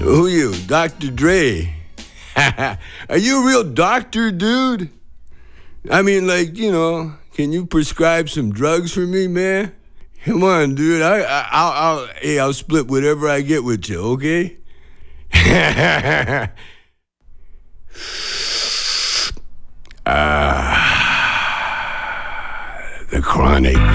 Who you, Dr. Dre? Are you a real doctor, dude? I mean, like, can you prescribe some drugs for me, man? Come on, dude. I'll split whatever I get with you, okay? The Chronic.